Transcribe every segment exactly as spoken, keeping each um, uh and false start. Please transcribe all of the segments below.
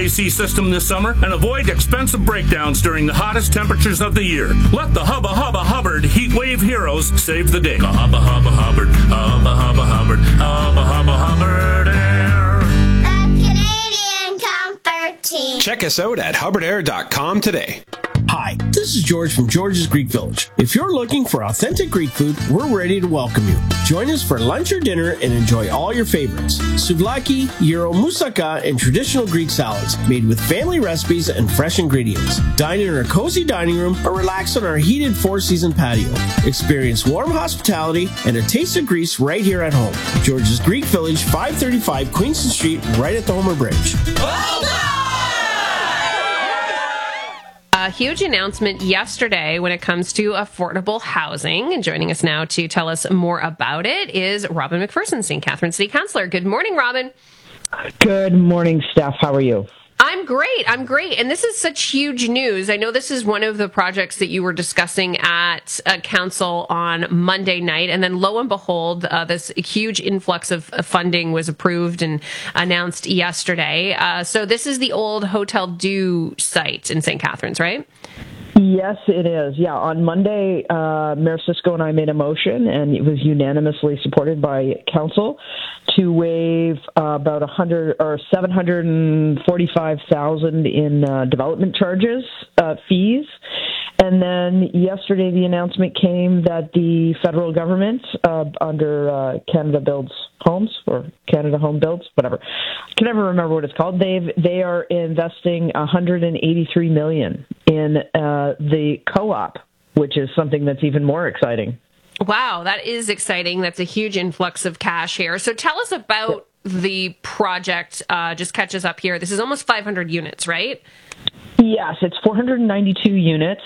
A C system this summer and avoid expensive breakdowns during the hottest temperatures of the year. Let the Hubba Hubba Hubbard Heat Wave heroes save the day. Hubba Hubba Hubbard, Hubba Hubba Hubbard, Hubba Hubba Hubbard Air. The Canadian Comfort Team. Check us out at hubbard air dot com today. Hi, this is George from George's Greek Village. If you're looking for authentic Greek food, we're ready to welcome you. Join us for lunch or dinner and enjoy all your favorites. Souvlaki, gyro, moussaka, and traditional Greek salads made with family recipes and fresh ingredients. Dine in our cozy dining room or relax on our heated four-season patio. Experience warm hospitality and a taste of Greece right here at home. George's Greek Village, five thirty-five Queenston Street, right at the Homer Bridge. Well done! A huge announcement yesterday when it comes to affordable housing. And joining us now to tell us more about it is Robin McPherson, Saint Catharines City Councillor. Good morning, Robin. Good morning, Steph. How are you? I'm great. I'm great. And this is such huge news. I know this is one of the projects that you were discussing at uh, council on Monday night. And then lo and behold, uh, this huge influx of, of funding was approved and announced yesterday. Uh, so this is the old Hotel Dieu site in Saint Catharines, right? Yes, it is. Yeah, on Monday, uh, Mayor Cisco and I made a motion, and it was unanimously supported by council to waive uh, about a hundred or seven hundred and forty-five thousand in uh, development charges uh, fees. And then yesterday, the announcement came that the federal government, uh, under uh, Canada Builds Homes or Canada Home Builds, whatever, I can never remember what it's called. They've they are investing one hundred eighty-three million in uh, the co-op, which is something that's even more exciting. Wow, that is exciting. That's a huge influx of cash here. So tell us about the project. Uh, just catch us up here. This is almost five hundred units, right? Yes, it's four hundred ninety-two units,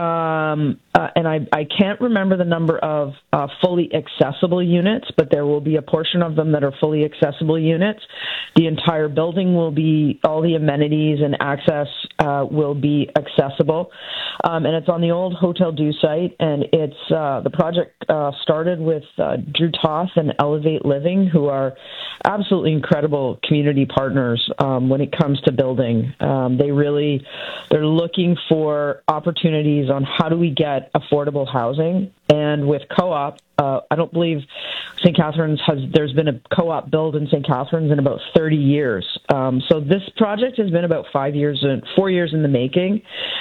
um, uh, and I, I can't remember the number of uh, fully accessible units, but there will be a portion of them that are fully accessible units. The entire building will be, all the amenities and access uh, will be accessible, um, and it's on the old Hotel Dieu site, and it's uh, the project uh, started with uh, Drew Toth and Elevate Living, who are absolutely incredible community partners um, when it comes to building. Um, they really... They're looking for opportunities on how do we get affordable housing. And with co-op, uh, I don't believe Saint Catharines has, there's been a co-op build in Saint Catharines in about thirty years. Um, so this project has been about five years, and four years in the making.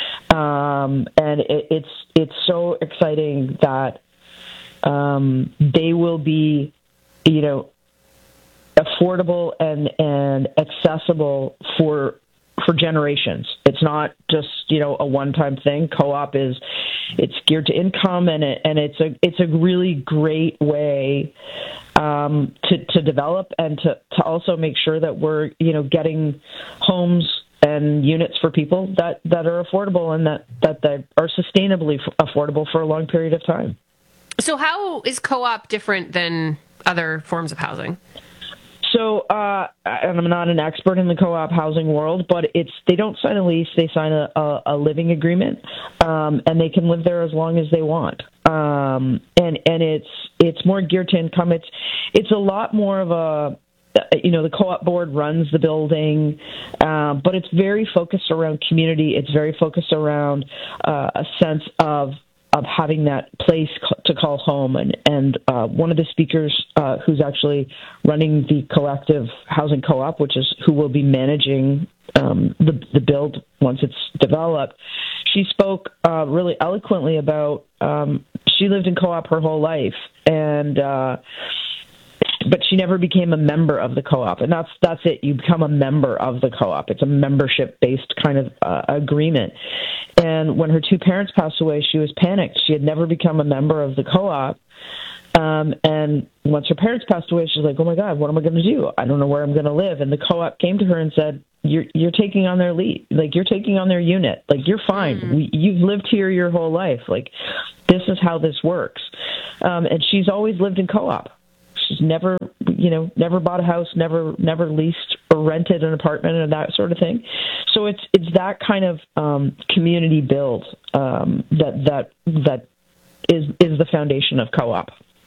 Um, and it, it's, it's so exciting that um, they will be, you know, affordable and, and accessible for for generations. It's not just, you know, a one-time thing. Co-op is, it's geared to income, and it, and it's a it's a really great way um, to to develop and to, to also make sure that we're, you know, getting homes and units for people that, that are affordable and that, that, that are sustainably affordable for a long period of time. So how is co-op different than other forms of housing? So, uh, and I'm not an expert in the co-op housing world, but it's they don't sign a lease; they sign a, a, a living agreement, um, and they can live there as long as they want. Um, and and it's it's more geared to income. It's it's a lot more of a, you know, the co-op board runs the building, um, but it's very focused around community. It's very focused around uh, a sense of. of having that place to call home. And, and uh, one of the speakers uh, who's actually running the collective housing co-op, which is who will be managing um, the, the build once it's developed, she spoke uh, really eloquently about, um, she lived in co-op her whole life, and uh, but she never became a member of the co-op. And that's that's it. You become a member of the co-op. It's a membership-based kind of uh, agreement. And when her two parents passed away, she was panicked. She had never become a member of the co-op. Um, and once her parents passed away, she was like, oh, my God, what am I going to do? I don't know where I'm going to live. And the co-op came to her and said, you're you're taking on their lead. Like, you're taking on their unit. Like, you're fine. Mm-hmm. We, you've lived here your whole life. Like, this is how this works. Um, and she's always lived in co-op. She's never, you know, never bought a house, never, never leased or rented an apartment or that sort of thing. So it's it's that kind of um, community build um, that that that is is the foundation of co-op.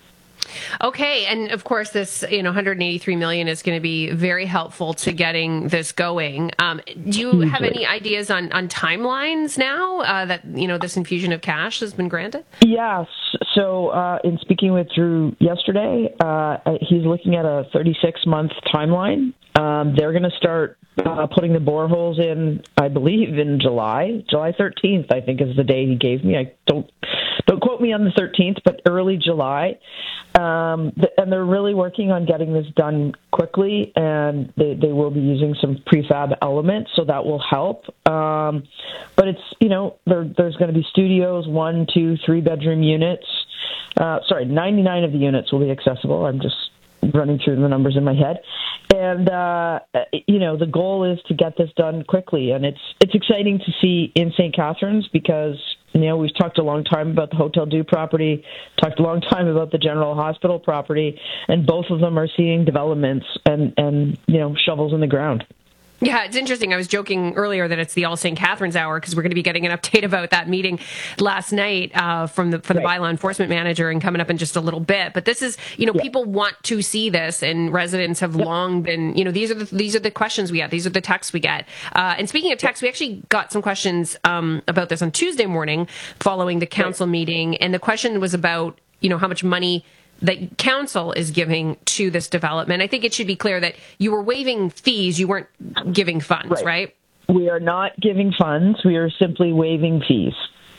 Okay, and of course, this you know one hundred eighty-three million is going to be very helpful to getting this going. Um, do you have any ideas on, on timelines now uh, that you know this infusion of cash has been granted? Yes. So, uh, in speaking with Drew yesterday, uh, he's looking at a thirty-six month timeline. Um, they're going to start uh, putting the boreholes in, I believe, in July. July thirteenth, I think, is the day he gave me. I don't don't quote me on the thirteenth, but early July. Um, and they're really working on getting this done quickly, and they, they will be using some prefab elements, so that will help. Um, but it's, you know, there, there's going to be studios, one, two, three bedroom units. Uh, sorry, ninety-nine of the units will be accessible. I'm just running through the numbers in my head. And, uh, you know, the goal is to get this done quickly. And it's it's exciting to see in Saint Catharines because, you know, we've talked a long time about the Hotel Dieu property, talked a long time about the General Hospital property, and both of them are seeing developments and, and you know, shovels in the ground. Yeah, it's interesting. I was joking earlier that it's the All Saint Catharines Hour because we're going to be getting an update about that meeting last night uh, from the from the right. bylaw enforcement manager and coming up in just a little bit. But this is, you know, yeah. people want to see this, and residents have yep. long been, you know, these are the these are the questions we get, these are the texts we get. Uh, and speaking of texts, we actually got some questions um, about this on Tuesday morning following the council right. meeting, and the question was about, you know, how much money that council is giving to this development. I think it should be clear that you were waiving fees, you weren't giving funds, right? right? We are not giving funds. We are simply waiving fees.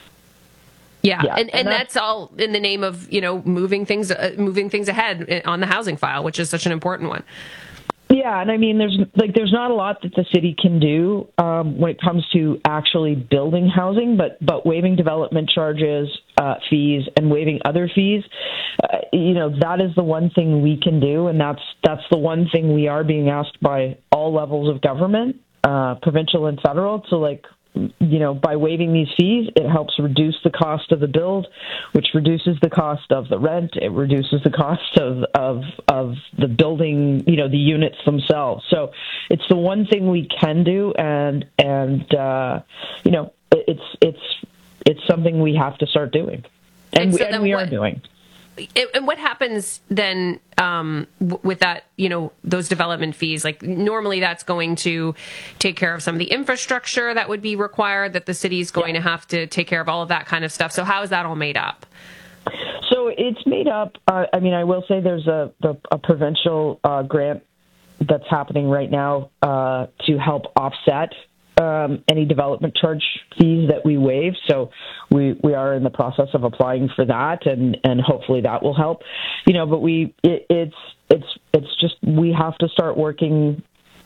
Yeah, yeah. And, and, and that's, that's all in the name of, you know, moving things uh, moving things ahead on the housing file, which is such an important one. Yeah, and I mean, there's like there's not a lot that the city can do um, when it comes to actually building housing, but but waiving development charges, uh, fees, and waiving other fees, uh, you know, that is the one thing we can do, and that's that's the one thing we are being asked by all levels of government, uh, provincial and federal, to like. You know, by waiving these fees, it helps reduce the cost of the build, which reduces the cost of the rent. It reduces the cost of, of, of the building, you know, the units themselves. So it's the one thing we can do. And, and, uh, you know, it's, it's, it's something we have to start doing. And, and, so we, and we what, are doing. And what happens then um, w- with that, you know, those development fees? Like normally that's going to take care of some of the infrastructure that would be required, that the city is going yeah. to have to take care of all of that kind of stuff. So how is that all made up? So it's made up. Uh, I mean, I will say there's a, the, a provincial uh, grant that's happening right now uh, to help offset Um, any development charge fees that we waive. So we, we are in the process of applying for that, and, and hopefully that will help. You know, but we it, it's it's it's just we have to start working.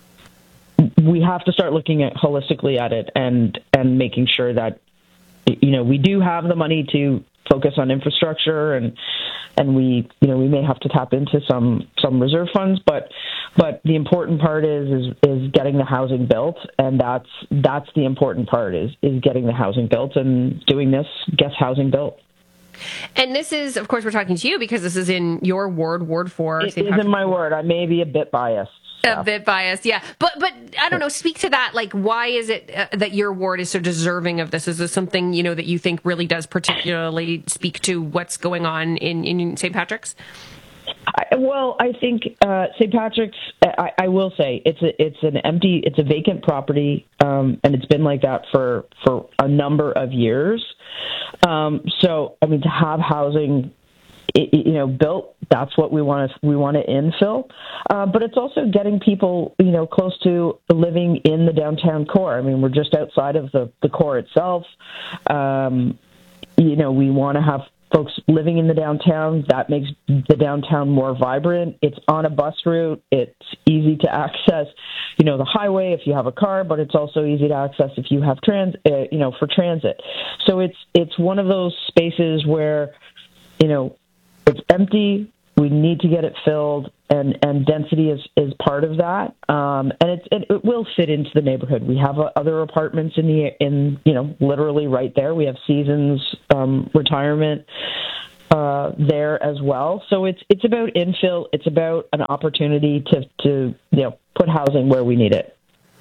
We have to start looking at holistically at it and and making sure that you know we do have the money to focus on infrastructure, and and we you know we may have to tap into some some reserve funds, but but the important part is is is getting the housing built, and that's that's the important part is is getting the housing built, and doing this gets housing built. And this is, of course, we're talking to you because this is in your ward, Ward Four. It is in my ward. I may be a bit biased. A bit biased, yeah. But, but I don't know, speak to that. Like, why is it uh, that your ward is so deserving of this? Is this something, you know, that you think really does particularly speak to what's going on in, in Saint Patrick's? I, well, I think uh, Saint Patrick's, I, I will say, it's a, it's an empty, it's a vacant property, um, and it's been like that for, for a number of years. Um, so, I mean, to have housing It, you know, built. That's what we want to we want to infill, uh, but it's also getting people, you know, close to living in the downtown core. I mean, we're just outside of the, the core itself. Um, you know, we want to have folks living in the downtown. That makes the downtown more vibrant. It's on a bus route. It's easy to access, you know, the highway if you have a car, but it's also easy to access if you have trans, uh, you know, for transit. So it's it's one of those spaces where, you know, it's empty. We need to get it filled, and, and density is, is part of that. Um, and it's, it, it will fit into the neighborhood. We have uh, other apartments in the in you know literally right there. We have Seasons um, retirement uh, there as well. So it's it's about infill. It's about an opportunity to to you know put housing where we need it.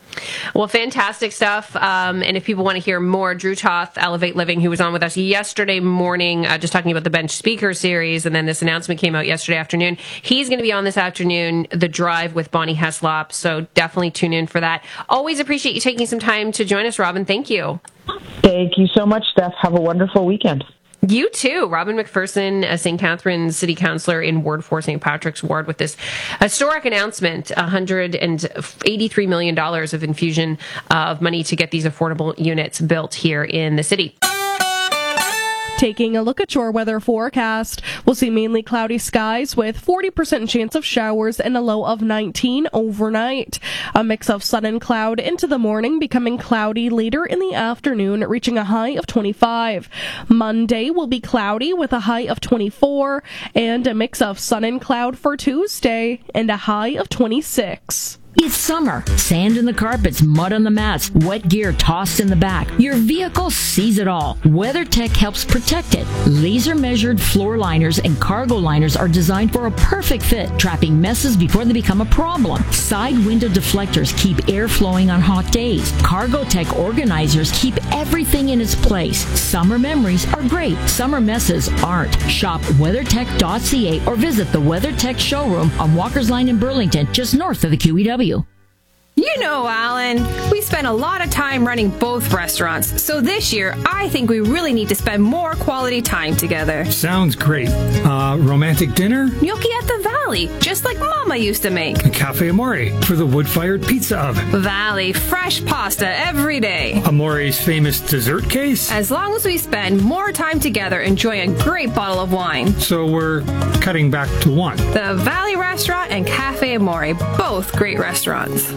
Well, fantastic stuff. Um, and if people want to hear more, Drew Toth, Elevate Living, who was on with us yesterday morning, uh, just talking about the Bench Speaker series, and then this announcement came out yesterday afternoon. He's going to be on this afternoon, The Drive with Bonnie Heslop, so definitely tune in for that. Always appreciate you taking some time to join us, Robin. Thank you. Thank you so much, Steph. Have a wonderful weekend. You too. Robin McPherson, a Saint Catharines City Councillor in Ward four, Saint Patrick's Ward, with this historic announcement, one hundred eighty-three million dollars of infusion of money to get these affordable units built here in the city. Taking a look at your weather forecast, we'll see mainly cloudy skies with forty percent chance of showers and a low of nineteen overnight. A mix of sun and cloud into the morning, becoming cloudy later in the afternoon, reaching a high of twenty-five. Monday will be cloudy with a high of twenty-four, and a mix of sun and cloud for Tuesday, and a high of twenty-six. It's summer. Sand in the carpets, mud on the mats, wet gear tossed in the back. Your vehicle sees it all. WeatherTech helps protect it. Laser-measured floor liners and cargo liners are designed for a perfect fit, trapping messes before they become a problem. Side window deflectors keep air flowing on hot days. Cargotech organizers keep everything in its place. Summer memories are great. Summer messes aren't. Shop weathertech dot c a or visit the WeatherTech showroom on Walker's Line in Burlington, just north of the Q E W. You know, Alan, we spend a lot of time running both restaurants, so this year I think we really need to spend more quality time together. Sounds great. Uh, romantic dinner? Gnocchi at the Valley, just like Mama used to make. A Cafe Amore for the wood-fired pizza oven. Valley, fresh pasta every day. Amore's famous dessert case? As long as we spend more time together enjoying a great bottle of wine. So we're cutting back to one. The Valley Restaurant and Cafe Amore, both great restaurants.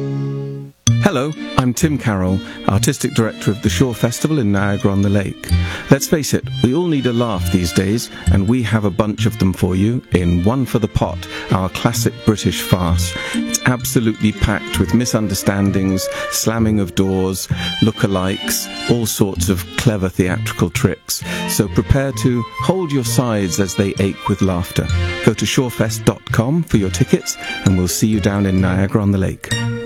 Hello, I'm Tim Carroll, Artistic Director of the Shore Festival in Niagara-on-the-Lake. Let's face it, we all need a laugh these days, and we have a bunch of them for you in One for the Pot, our classic British farce. It's absolutely packed with misunderstandings, slamming of doors, lookalikes, all sorts of clever theatrical tricks. So prepare to hold your sides as they ache with laughter. Go to shorefest dot com for your tickets, and we'll see you down in Niagara-on-the-Lake.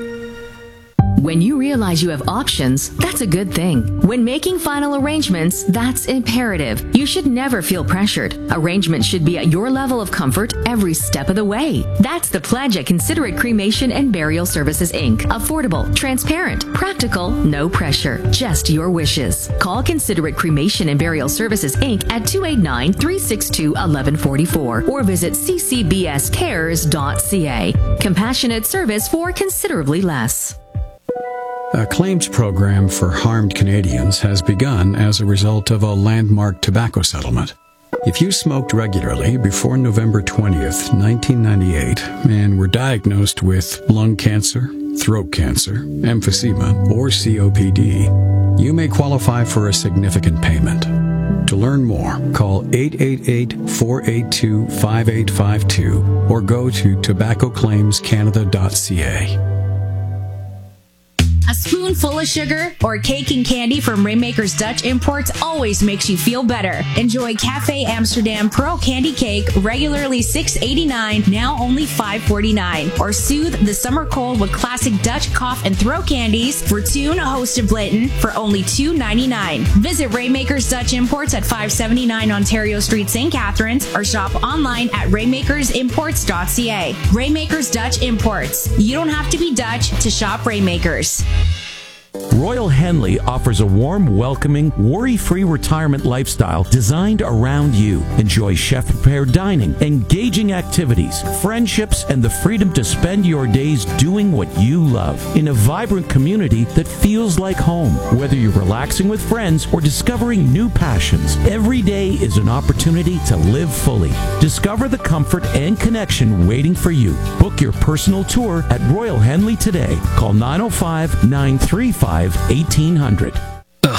When you realize you have options, that's a good thing. When making final arrangements, that's imperative. You should never feel pressured. Arrangements should be at your level of comfort every step of the way. That's the pledge at Considerate Cremation and Burial Services, Incorporated. Affordable, transparent, practical, no pressure, just your wishes. Call Considerate Cremation and Burial Services, Incorporated at two eight nine, three six two, one one four four or visit c c b s cares dot c a. Compassionate service for considerably less. A claims program for harmed Canadians has begun as a result of a landmark tobacco settlement. If you smoked regularly before November twentieth, nineteen ninety-eight, and were diagnosed with lung cancer, throat cancer, emphysema, or C O P D, you may qualify for a significant payment. To learn more, call eight eight eight, four eight two, five eight five two or go to tobacco claims canada dot c a. A spoonful of sugar or cake and candy from Rainmaker's Dutch Imports always makes you feel better. Enjoy Cafe Amsterdam Pearl Candy Cake, regularly six dollars and eighty-nine cents, now only five dollars and forty-nine cents. Or soothe the summer cold with classic Dutch cough and throat candies, Fortune Host of Blinton, for only two dollars and ninety-nine cents. Visit Rainmaker's Dutch Imports at five seventy-nine Ontario Street, Saint Catharines, or shop online at rainmakers imports dot c a. Rainmaker's Dutch Imports. You don't have to be Dutch to shop Rainmakers. Royal Henley offers a warm, welcoming, worry-free retirement lifestyle designed around you. Enjoy chef-prepared dining, engaging activities, friendships, and the freedom to spend your days doing what you love in a vibrant community that feels like home. Whether you're relaxing with friends or discovering new passions, every day is an opportunity to live fully. Discover the comfort and connection waiting for you. Book your personal tour at Royal Henley today. Call nine oh five, nine three five, eighteen hundred. Ugh,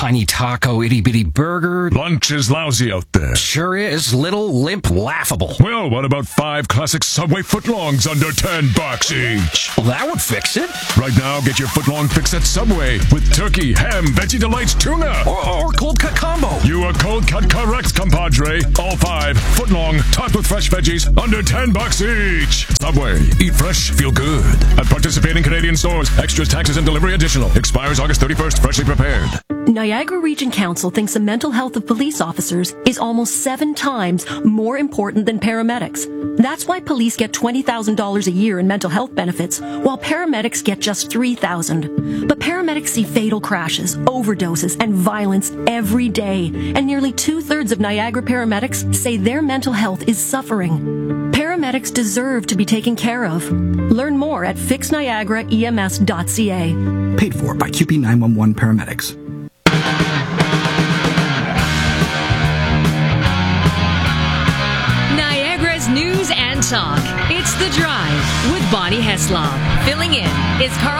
tiny taco, itty-bitty burger. Lunch is lousy out there. Sure is. Little, limp, laughable. Well, what about five classic Subway footlongs under ten bucks each? Well, that would fix it. Right now, get your footlong fix at Subway with turkey, ham, Veggie Delights, tuna. Or, or cold cut combo. You are cold cut correct, compadre. All five, footlong, topped with fresh veggies, under ten bucks each. Subway. Eat fresh, feel good. At participating Canadian stores. Extras, taxes, and delivery additional. Expires August thirty-first. Freshly prepared. Niagara Region Council thinks the mental health of police officers is almost seven times more important than paramedics. That's why police get twenty thousand dollars a year in mental health benefits, while paramedics get just three thousand dollars. But paramedics see fatal crashes, overdoses, and violence every day, and nearly two-thirds of Niagara paramedics say their mental health is suffering. Paramedics deserve to be taken care of. Learn more at fix niagara E M S dot C A. Paid for by Q P nine one one Paramedics. Niagara's news and talk. It's The Drive with Bonnie Heslop. Filling in is Carl